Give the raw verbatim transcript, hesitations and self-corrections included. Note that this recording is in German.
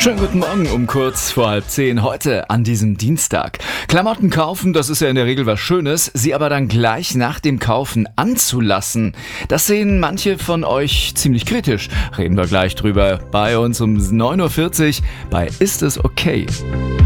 Schönen guten Morgen um kurz vor halb zehn heute an diesem Dienstag. Klamotten kaufen, das ist ja in der Regel was Schönes, sie aber dann gleich nach dem Kaufen anzulassen. Das sehen manche von euch ziemlich kritisch. Reden wir gleich drüber bei uns um neun Uhr vierzig bei Ist es okay?